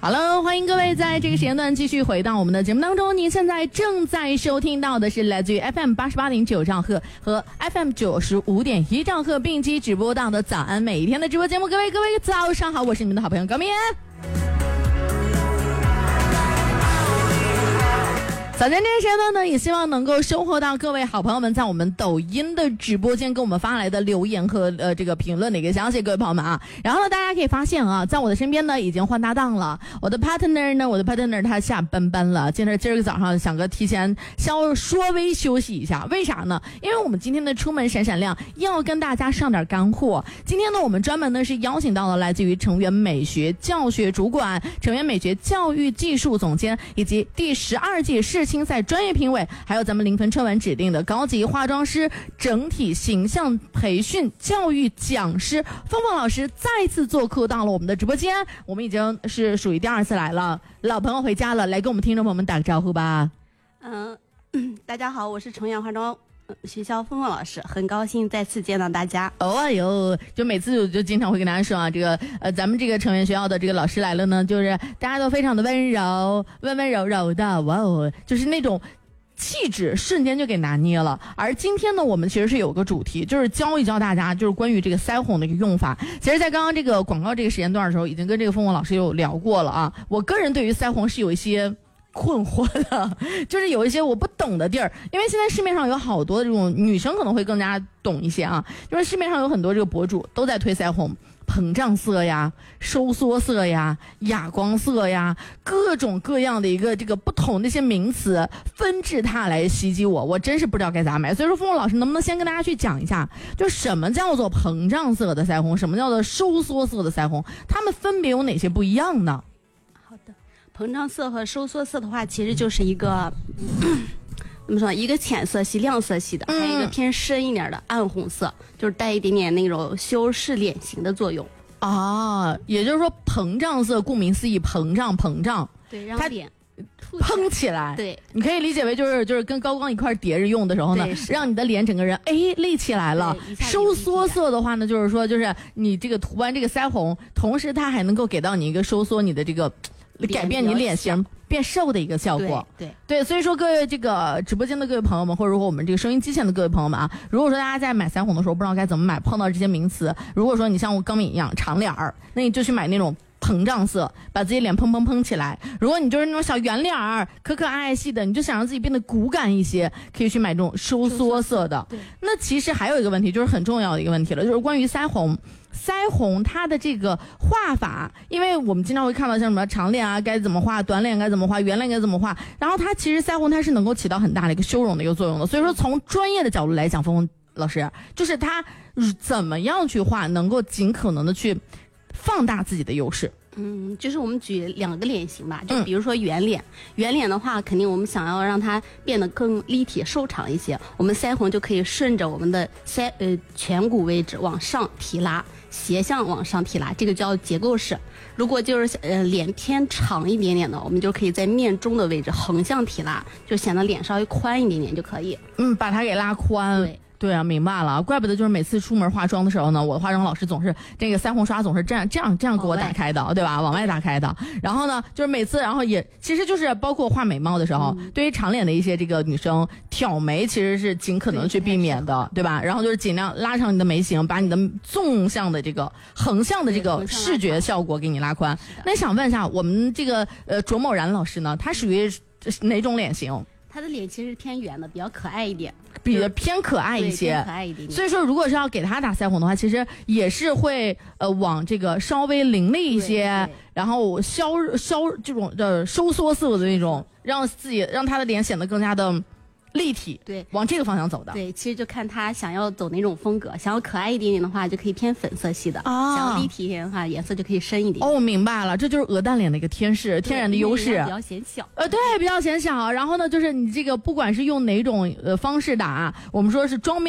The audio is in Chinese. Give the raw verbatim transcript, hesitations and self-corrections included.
好了，欢迎各位在这个时间段继续回到我们的节目当中。您现在正在收听到的是来自于 F M 八十八点九兆赫和 F M 九十五点一兆赫并机直播到的早安每一天的直播节目。各位各位早上好，我是你们的好朋友高明。早间这个时间段呢，也希望能够收获到各位好朋友们在我们抖音的直播间给我们发来的留言和呃这个评论的一个消息，各位朋友们啊。然后呢，大家可以发现啊，在我的身边呢已经换搭档了。我的 partner 呢，我的 partner 他下班班了，今儿今儿个早上想个提前稍稍微休息一下，为啥呢？因为我们今天的出门闪闪亮要跟大家上点干货。今天呢，我们专门呢是邀请到了来自于成源美学教学主管、成源美学教育技术总监以及第十二届世青赛专业评委，还有咱们零分春晚指定的高级化妆师、整体形象培训教育讲师凤凤老师再次做客到了我们的直播间。我们已经是属于第二次来了，老朋友回家了，来跟我们听众朋友们打个招呼吧。 嗯、呃，大家好，我是重阳化妆学校凤凤老师，很高兴再次见到大家。 哦哎呦，就每次就就经常会跟大家说啊，这个呃，咱们这个成员学校的这个老师来了呢，就是大家都非常的温柔，温温柔柔的，哇哦，就是那种气质瞬间就给拿捏了。而今天呢，我们其实是有个主题，就是教一教大家，就是关于这个腮红的一个用法。其实在刚刚这个广告这个时间段的时候，已经跟这个凤凤老师有聊过了啊。我个人对于腮红是有一些困惑的，就是有一些我不懂的地儿，因为现在市面上有好多这种女生可能会更加懂一些啊，就是市面上有很多这个博主都在推腮红，膨胀色呀、收缩色呀、哑光色呀，各种各样的一个这个不同的一些名词纷至沓来袭击我，我真是不知道该咋买。所以说，凤凤老师能不能先跟大家去讲一下，就什么叫做膨胀色的腮红，什么叫做收缩色的腮红，它们分别有哪些不一样呢？ 好的，膨胀色和收缩色的话，其实就是一个怎么说，一个浅色系、亮色系的，还有一个偏深一点的暗红色，就是带一点点那种修饰脸型的作用啊。也就是说，膨胀色顾名思义，膨胀膨胀， 对，让脸蓬起来。 对， 你可以理解为就是就是跟高光一块叠着用的时候呢，让你的脸整个人哎立起来了。收缩色的话呢，就是说就是你这个涂完这个腮红，同时它还能够给到你一个收缩你的这个改变你脸型变瘦的一个效果。 对 对, 对所以说各位这个直播间的各位朋友们，或者说我们这个收音机前的各位朋友们啊，如果说大家在买腮红的时候不知道该怎么买，碰到这些名词，如果说你像我刚敏一样长脸儿，那你就去买那种膨胀色，把自己脸砰砰砰起来。如果你就是那种小圆脸儿，可可爱爱系的，你就想让自己变得骨感一些，可以去买这种收缩色的。 对， 那其实还有一个问题，就是很重要的一个问题了，就是关于腮红。腮红它的这个画法，因为我们经常会看到像什么长脸啊该怎么画，短脸该怎么画，圆脸该怎么画，然后它其实腮红它是能够起到很大的一个修容的一个作用的。所以说从专业的角度来讲，凤凤老师就是它怎么样去画能够尽可能的去放大自己的优势。 嗯，就是我们举两个脸型吧，就比如说圆脸、嗯、圆脸的话肯定我们想要让它变得更立体瘦长一些，我们腮红就可以顺着我们的腮呃颧骨位置往上提拉，斜向往上提拉，这个叫结构式。如果就是呃脸偏长一点点的，我们就可以在面中的位置横向提拉，就显得脸稍微宽一点点就可以。 嗯，把它给拉宽。对对啊，明白了，怪不得就是每次出门化妆的时候呢，我的化妆老师总是这个腮红刷总是这样这样这样给我打开的，对吧？往外打开的。然后呢，就是每次，然后也其实就是包括画眉毛的时候，嗯、对于长脸的一些这个女生挑眉，其实是尽可能去避免的， 对, 对吧？然后就是尽量拉长你的眉形，把你的纵向的这个横向的这个视觉效果给你拉宽。那想问一下，我们这个呃卓某然老师呢，他属于哪种脸型？ 他的脸其实是偏圆的，比较可爱一点， 比较偏可爱一些， 可爱一点点。 所以说，如果是要给他打腮红的话，其实也是会呃往这个稍微凌厉一些，然后消消这种呃收缩色的那种，让自己让他的脸显得更加的立体， 对， 往这个方向走的。 对，其实就看他想要走哪种风格，想要可爱一点点的话，就可以偏粉色系的；啊、想要立体一点的话，颜色就可以深一点。 哦，明白了，这就是鹅蛋脸的一个天势，天然的优势， 比较显小。 呃，对，比较显小。然后呢，就是你这个不管是用哪种呃方式打，我们说是妆面。